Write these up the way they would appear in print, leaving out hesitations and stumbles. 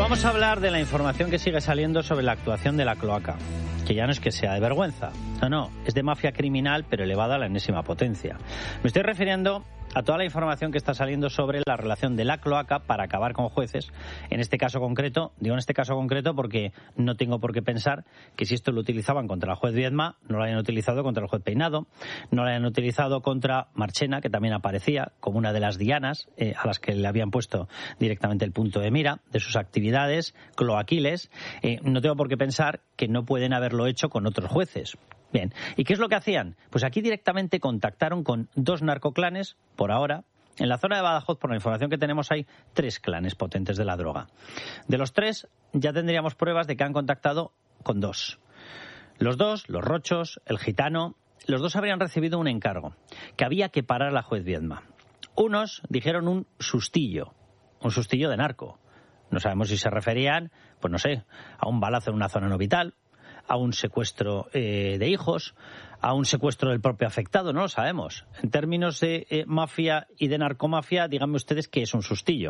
vamos a hablar de la información que sigue saliendo sobre la actuación de la cloaca, que ya no es que sea de vergüenza, no, es de mafia criminal, pero elevada a la enésima potencia. Me estoy refiriendo a toda la información que está saliendo sobre la relación de la cloaca para acabar con jueces. En este caso concreto, digo en este caso concreto porque no tengo por qué pensar que si esto lo utilizaban contra el juez Viedma, no lo hayan utilizado contra el juez Peinado, no lo hayan utilizado contra Marchena, que también aparecía como una de las dianas a las que le habían puesto directamente el punto de mira de sus actividades cloaquiles. No tengo por qué pensar que no pueden haberlo hecho con otros jueces. Bien, ¿y qué es lo que hacían? Pues aquí directamente contactaron con 2 narcoclanes, por ahora. En la zona de Badajoz, por la información que tenemos, hay 3 clanes potentes de la droga. De los 3, ya tendríamos pruebas de que han contactado con 2. Los 2, los Rochos, el Gitano, los 2 habrían recibido un encargo, que había que parar a la juez Viedma. Unos dijeron un sustillo de narco. No sabemos si se referían, pues no sé, a un balazo en una zona no vital, a un secuestro de hijos, a un secuestro del propio afectado, no lo sabemos. En términos de mafia y de narcomafia, díganme ustedes qué es un sustillo.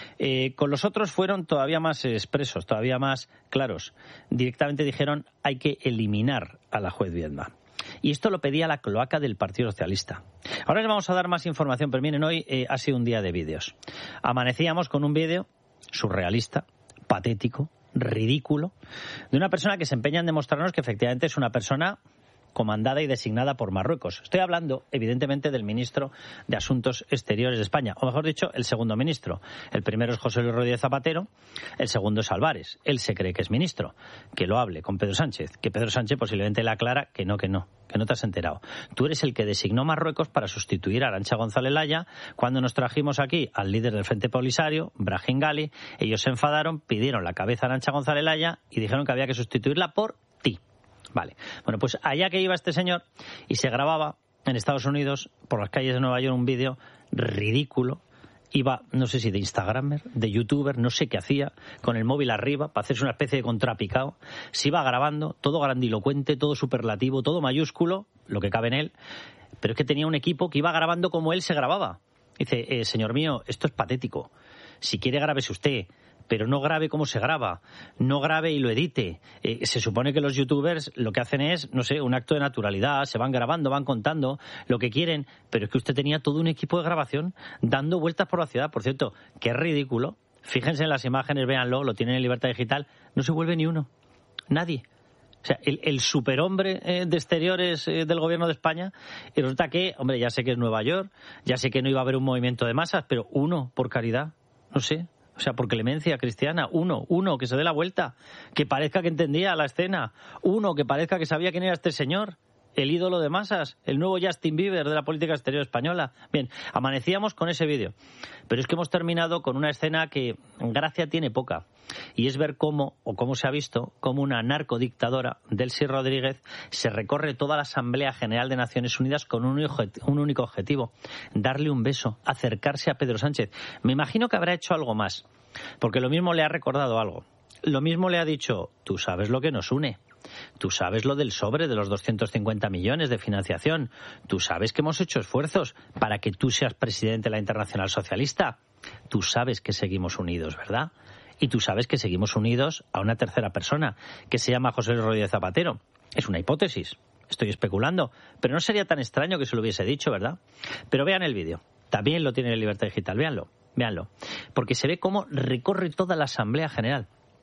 Con los otros fueron todavía más expresos, todavía más claros. Directamente dijeron hay que eliminar a la juez Viedma. Y esto lo pedía la cloaca del Partido Socialista. Ahora les vamos a dar más información, pero miren, hoy ha sido un día de vídeos. Amanecíamos con un vídeo surrealista, patético, ridículo, de una persona que se empeña en demostrarnos que efectivamente es una persona comandada y designada por Marruecos. Estoy hablando, evidentemente, del ministro de Asuntos Exteriores de España, o mejor dicho, el segundo ministro. El primero es José Luis Rodríguez Zapatero, el segundo es Álvarez. Él se cree que es ministro. Que lo hable con Pedro Sánchez. Que Pedro Sánchez posiblemente le aclara que no te has enterado. Tú eres el que designó Marruecos para sustituir a Arantxa González Laya cuando nos trajimos aquí al líder del Frente Polisario, Brahim Gali. Ellos se enfadaron, pidieron la cabeza de Arantxa González Laya y dijeron que había que sustituirla por ti. Vale, bueno, pues allá que iba este señor y se grababa en Estados Unidos, por las calles de Nueva York, un vídeo ridículo. Iba, no sé si de Instagramer, de YouTuber, no sé qué hacía, con el móvil arriba para hacerse una especie de contrapicado. Se iba grabando, todo grandilocuente, todo superlativo, todo mayúsculo, lo que cabe en él. Pero es que tenía un equipo que iba grabando como él se grababa. Dice, señor mío, esto es patético. Si quiere, grábese usted. Pero no grabe como se graba, no grabe y lo edite. Se supone que los youtubers lo que hacen es, no sé, un acto de naturalidad, se van grabando, van contando lo que quieren, pero es que usted tenía todo un equipo de grabación dando vueltas por la ciudad. Por cierto, qué ridículo. Fíjense en las imágenes, véanlo, lo tienen en Libertad Digital, no se vuelve ni uno, nadie. O sea, el superhombre de exteriores del gobierno de España, y resulta que, hombre, ya sé que es Nueva York, ya sé que no iba a haber un movimiento de masas, pero uno, por caridad, no sé. O sea, por clemencia cristiana, uno que se dé la vuelta, que parezca que entendía la escena, uno que parezca que sabía quién era este señor, el ídolo de masas, el nuevo Justin Bieber de la política exterior española. Bien, amanecíamos con ese vídeo, pero es que hemos terminado con una escena que gracia tiene poca, y es ver cómo se ha visto, cómo una narcodictadora, Delcy Rodríguez, se recorre toda la Asamblea General de Naciones Unidas con un único objetivo, darle un beso, acercarse a Pedro Sánchez. Me imagino que habrá hecho algo más, porque lo mismo le ha recordado algo. Lo mismo le ha dicho, tú sabes lo que nos une. Tú sabes lo del sobre de los 250 millones de financiación. Tú sabes que hemos hecho esfuerzos para que tú seas presidente de la Internacional Socialista. Tú sabes que seguimos unidos, ¿verdad? Y tú sabes que seguimos unidos a una tercera persona, que se llama José Luis Rodríguez Zapatero. Es una hipótesis, estoy especulando, pero no sería tan extraño que se lo hubiese dicho, ¿verdad? Pero vean el vídeo, también lo tiene en Libertad Digital, véanlo, porque se ve cómo recorre toda la Asamblea General.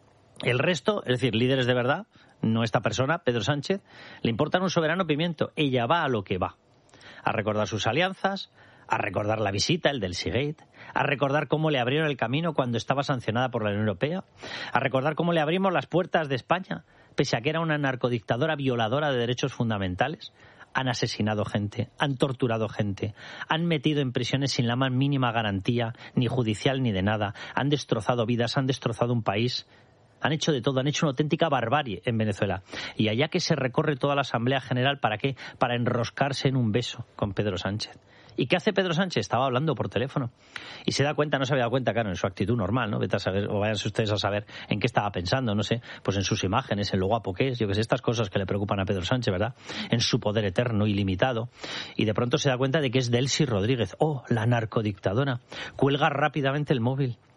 El resto, es decir, líderes de verdad, no esta persona, Pedro Sánchez, le importan un soberano pimiento. Ella va a lo que va, a recordar sus alianzas, a recordar la visita, el del Seagate, a recordar cómo le abrieron el camino cuando estaba sancionada por la Unión Europea, a recordar cómo le abrimos las puertas de España, pese a que era una narcodictadora violadora de derechos fundamentales. Han asesinado gente, han torturado gente, han metido en prisiones sin la más mínima garantía, ni judicial ni de nada, han destrozado vidas, han destrozado un país. Han hecho de todo, han hecho una auténtica barbarie en Venezuela. Y allá que se recorre toda la Asamblea General, ¿para qué? Para enroscarse en un beso con Pedro Sánchez. ¿Y qué hace Pedro Sánchez? Estaba hablando por teléfono. Y se da cuenta, no se había dado cuenta, claro, en su actitud normal, ¿no? Vete a saber, o váyanse ustedes a saber en qué estaba pensando, no sé, pues en sus imágenes, en lo guapo que es, yo que sé, estas cosas que le preocupan a Pedro Sánchez, ¿verdad? En su poder eterno, ilimitado. Y de pronto se da cuenta de que es Delcy Rodríguez, la narcodictadora. Cuelga rápidamente el móvil.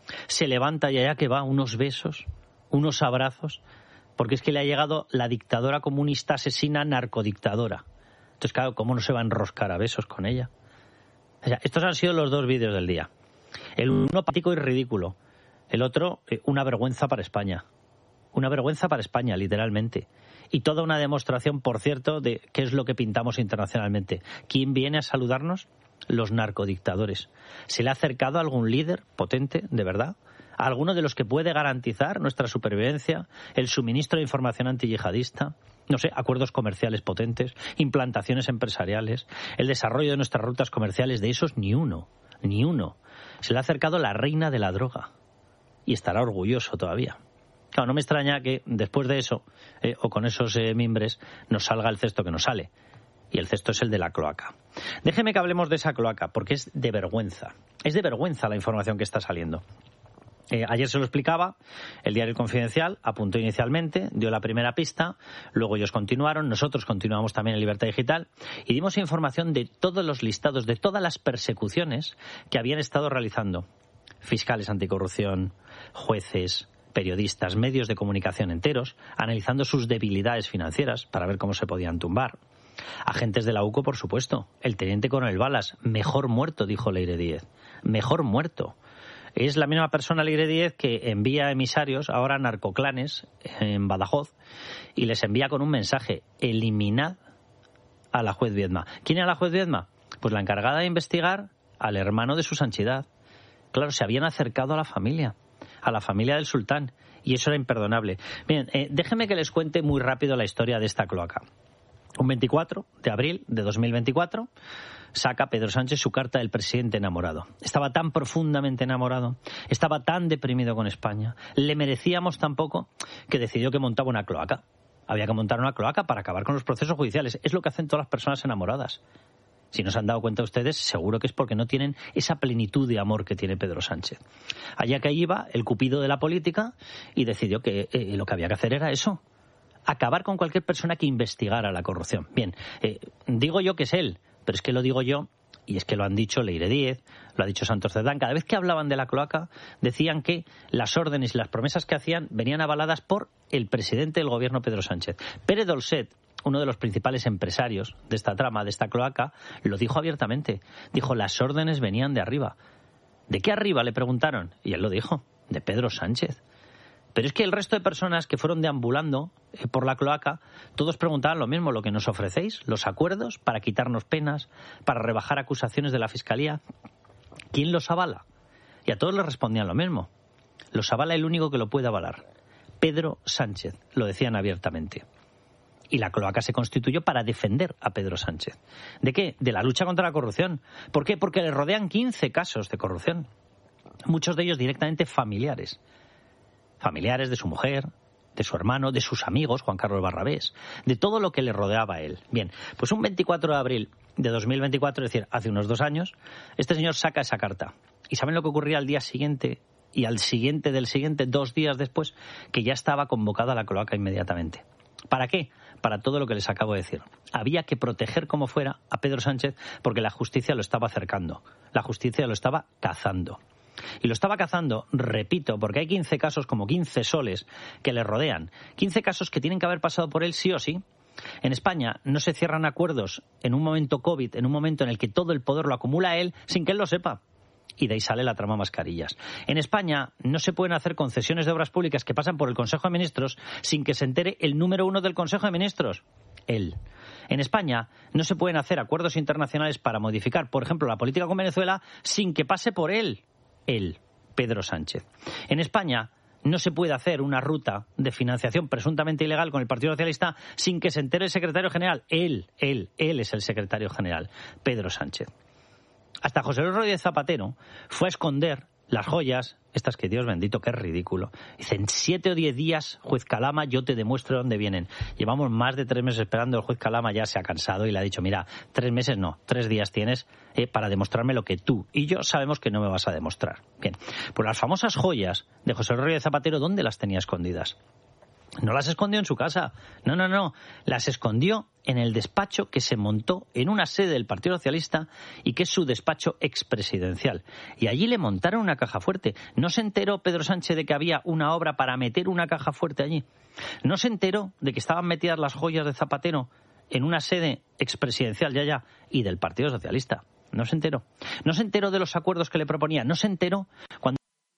se levanta y allá que va, unos besos, unos abrazos, porque es que le ha llegado la dictadora comunista asesina narcodictadora. Entonces, claro, ¿cómo no se va a enroscar a besos con ella? O sea, estos han sido los dos vídeos del día. El uno patético y ridículo. El otro, una vergüenza para España. Una vergüenza para España, literalmente. Y toda una demostración, por cierto, de qué es lo que pintamos internacionalmente. ¿Quién viene a saludarnos? Los narcodictadores. ¿Se le ha acercado a algún líder potente, de verdad? ¿A alguno de los que puede garantizar nuestra supervivencia? ¿El suministro de información antiyihadista? No sé, acuerdos comerciales potentes, implantaciones empresariales, el desarrollo de nuestras rutas comerciales, de esos ni uno, ni uno. Se le ha acercado la reina de la droga y estará orgulloso todavía. Claro, no me extraña que después de eso, o con esos mimbres, nos salga el cesto que nos sale. Y el cesto es el de la cloaca. Déjeme que hablemos de esa cloaca, porque es de vergüenza. Es de vergüenza la información que está saliendo. Ayer se lo explicaba, el diario Confidencial apuntó inicialmente, dio la primera pista, luego ellos continuaron, nosotros continuamos también en Libertad Digital y dimos información de todos los listados, de todas las persecuciones que habían estado realizando fiscales anticorrupción, jueces, periodistas, medios de comunicación enteros, analizando sus debilidades financieras para ver cómo se podían tumbar. Agentes de la UCO, por supuesto. El teniente coronel Balas, mejor muerto, dijo Leire Díez. Mejor muerto. Es la misma persona, Leire Díez, que envía emisarios ahora a narcoclanes en Badajoz y les envía con un mensaje: eliminad a la juez Viedma. ¿Quién era la juez Viedma? Pues la encargada de investigar al hermano de su Sanchidad. Claro, se habían acercado a la familia del sultán, y eso era imperdonable. Bien, déjenme que les cuente muy rápido la historia de esta cloaca. Un 24 de abril de 2024 saca Pedro Sánchez su carta del presidente enamorado. Estaba tan profundamente enamorado, estaba tan deprimido con España, le merecíamos tan poco que decidió que montaba una cloaca. Había que montar una cloaca para acabar con los procesos judiciales. Es lo que hacen todas las personas enamoradas. Si no se han dado cuenta ustedes, seguro que es porque no tienen esa plenitud de amor que tiene Pedro Sánchez. Allá que iba el cupido de la política y decidió que lo que había que hacer era eso: acabar con cualquier persona que investigara la corrupción. Bien, digo yo que es él, pero es que lo digo yo, y es que lo han dicho Leire Díez, lo ha dicho Santos Cerdán. Cada vez que hablaban de la cloaca, decían que las órdenes y las promesas que hacían venían avaladas por el presidente del gobierno, Pedro Sánchez. Pere Dolcet, uno de los principales empresarios de esta trama, de esta cloaca, lo dijo abiertamente. Dijo, las órdenes venían de arriba. ¿De qué arriba?, le preguntaron. Y él lo dijo, de Pedro Sánchez. Pero es que el resto de personas que fueron deambulando por la cloaca, todos preguntaban lo mismo: lo que nos ofrecéis, los acuerdos para quitarnos penas, para rebajar acusaciones de la Fiscalía, ¿quién los avala? Y a todos les respondían lo mismo: los avala el único que lo puede avalar, Pedro Sánchez, lo decían abiertamente. Y la cloaca se constituyó para defender a Pedro Sánchez. ¿De qué? De la lucha contra la corrupción. ¿Por qué? Porque le rodean 15 casos de corrupción, muchos de ellos directamente familiares. Familiares de su mujer, de su hermano, de sus amigos, Juan Carlos Barrabés, de todo lo que le rodeaba a él. Bien, pues un 24 de abril de 2024, es decir, hace unos 2 años, este señor saca esa carta. ¿Y saben lo que ocurría al día siguiente y al siguiente del siguiente, 2 días después? Que ya estaba convocada la cloaca inmediatamente. ¿Para qué? Para todo lo que les acabo de decir. Había que proteger como fuera a Pedro Sánchez porque la justicia lo estaba acercando. La justicia lo estaba cazando. Y lo estaba cazando, repito, porque hay 15 casos, como 15 soles, que le rodean. 15 casos que tienen que haber pasado por él sí o sí. En España no se cierran acuerdos en un momento COVID, en un momento en el que todo el poder lo acumula él, sin que él lo sepa. Y de ahí sale la trama mascarillas. En España no se pueden hacer concesiones de obras públicas que pasan por el Consejo de Ministros sin que se entere el número 1 del Consejo de Ministros, él. En España no se pueden hacer acuerdos internacionales para modificar, por ejemplo, la política con Venezuela sin que pase por él, Pedro Sánchez. En España no se puede hacer una ruta de financiación presuntamente ilegal con el Partido Socialista sin que se entere el secretario general. Él es el secretario general, Pedro Sánchez. Hasta José Luis Rodríguez Zapatero fue a esconder las joyas, estas que Dios bendito, que es ridículo. Dice, en 7 o 10 días, juez Calama, yo te demuestro dónde vienen. Llevamos más de 3 meses esperando, el juez Calama ya se ha cansado y le ha dicho, mira, 3 meses no, 3 días tienes para demostrarme lo que tú y yo sabemos que no me vas a demostrar. Bien, pues las famosas joyas de José Luis Rodríguez Zapatero, ¿dónde las tenía escondidas? No las escondió en su casa. No. Las escondió en el despacho que se montó en una sede del Partido Socialista y que es su despacho expresidencial. Y allí le montaron una caja fuerte. ¿No se enteró Pedro Sánchez de que había una obra para meter una caja fuerte allí? ¿No se enteró de que estaban metidas las joyas de Zapatero en una sede expresidencial y del Partido Socialista? No se enteró. No se enteró de los acuerdos que le proponía. No se enteró cuando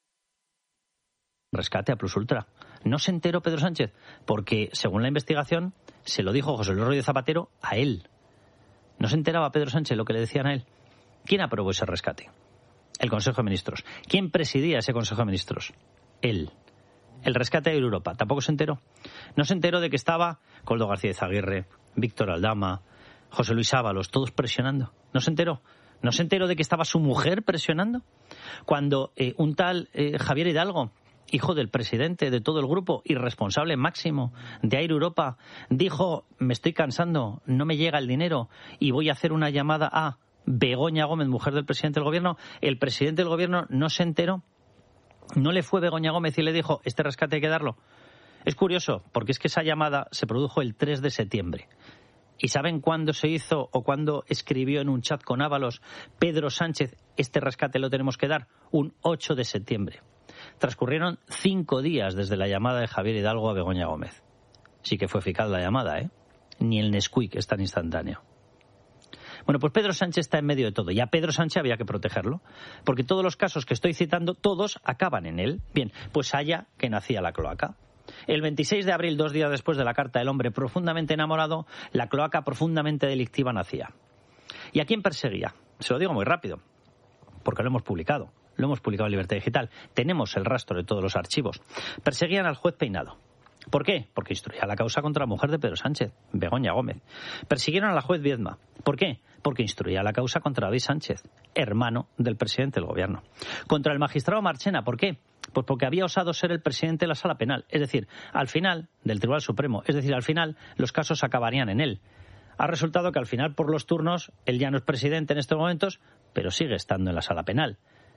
rescate a Plus Ultra. No se enteró Pedro Sánchez porque, según la investigación, se lo dijo José Luis Rodríguez Zapatero a él. No se enteraba Pedro Sánchez lo que le decían a él. ¿Quién aprobó ese rescate? El Consejo de Ministros. ¿Quién presidía ese Consejo de Ministros? Él. El rescate de Europa. ¿Tampoco se enteró? No se enteró de que estaba Koldo García Izaguirre, Víctor Aldama, José Luis Ábalos, todos presionando. No se enteró. ¿No se enteró de que estaba su mujer presionando? Cuando un tal Javier Hidalgo, hijo del presidente de todo el grupo y responsable máximo de Air Europa, dijo: me estoy cansando, no me llega el dinero y voy a hacer una llamada a Begoña Gómez, mujer del presidente del gobierno. El presidente del gobierno no se enteró. No le fue Begoña Gómez y le dijo: este rescate hay que darlo. Es curioso, porque es que esa llamada se produjo el 3 de septiembre. ¿Y saben cuándo se hizo o cuándo escribió en un chat con Ábalos Pedro Sánchez: este rescate lo tenemos que dar? Un 8 de septiembre. Transcurrieron 5 días desde la llamada de Javier Hidalgo a Begoña Gómez. Sí que fue eficaz la llamada, ¿eh? Ni el Nesquik es tan instantáneo. Bueno, pues Pedro Sánchez está en medio de todo. Y a Pedro Sánchez había que protegerlo, porque todos los casos que estoy citando, todos acaban en él. Bien, pues allá que nacía la cloaca. El 26 de abril, 2 días después de la Carta del Hombre profundamente enamorado, la cloaca profundamente delictiva nacía. ¿Y a quién perseguía? Se lo digo muy rápido, porque lo hemos publicado. Lo hemos publicado en Libertad Digital. Tenemos el rastro de todos los archivos. Perseguían al juez Peinado. ¿Por qué? Porque instruía la causa contra la mujer de Pedro Sánchez, Begoña Gómez. Persiguieron a la juez Viedma. ¿Por qué? Porque instruía la causa contra David Sánchez, hermano del presidente del gobierno. Contra el magistrado Marchena. ¿Por qué? Pues porque había osado ser el presidente de la Sala Penal. Es decir, al final del Tribunal Supremo. Es decir, al final los casos acabarían en él. Ha resultado que al final, por los turnos, él ya no es presidente en estos momentos, pero sigue estando en la Sala Penal.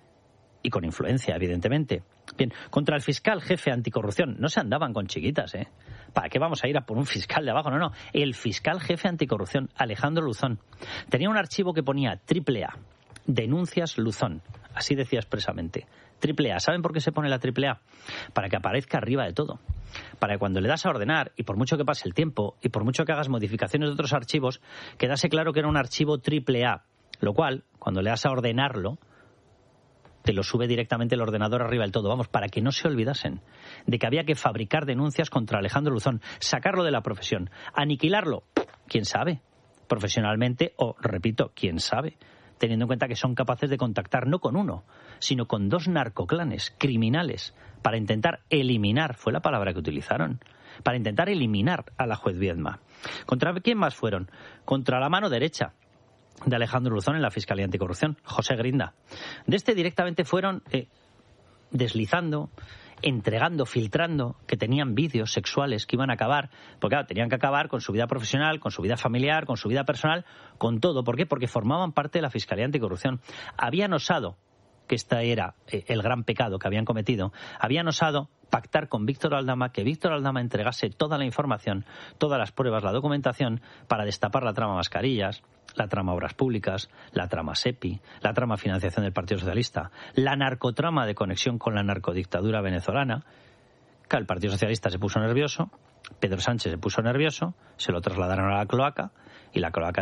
Y con influencia, evidentemente. Bien, contra el fiscal jefe anticorrupción. No se andaban con chiquitas, ¿eh? ¿Para qué vamos a ir a por un fiscal de abajo? No. El fiscal jefe anticorrupción, Alejandro Luzón, tenía un archivo que ponía AAA, denuncias Luzón. Así decía expresamente. AAA. ¿Saben por qué se pone la AAA? Para que aparezca arriba de todo. Para que cuando le das a ordenar, y por mucho que pase el tiempo, y por mucho que hagas modificaciones de otros archivos, quedase claro que era un archivo AAA. Lo cual, cuando le das a ordenarlo, te lo sube directamente el ordenador arriba del todo. Vamos, para que no se olvidasen de que había que fabricar denuncias contra Alejandro Luzón, sacarlo de la profesión, aniquilarlo, quién sabe, profesionalmente o, repito, quién sabe, teniendo en cuenta que son capaces de contactar no con uno, sino con 2 narcoclanes criminales para intentar eliminar, fue la palabra que utilizaron, para intentar eliminar a la juez Viedma. ¿Contra quién más fueron? Contra la mano derecha de Alejandro Luzón en la Fiscalía Anticorrupción, José Grinda. De este directamente fueron deslizando, entregando, filtrando, que tenían vídeos sexuales que iban a acabar, porque claro, tenían que acabar con su vida profesional, con su vida familiar, con su vida personal, con todo. ¿Por qué? Porque formaban parte de la Fiscalía Anticorrupción. Habían osado, que este era el gran pecado que habían cometido, habían osado pactar con Víctor Aldama, que Víctor Aldama entregase toda la información, todas las pruebas, la documentación, para destapar la trama Mascarillas, la trama Obras Públicas, la trama SEPI, la trama Financiación del Partido Socialista, la narcotrama de conexión con la narcodictadura venezolana. Claro, el Partido Socialista se puso nervioso, Pedro Sánchez se puso nervioso, se lo trasladaron a la cloaca y la cloaca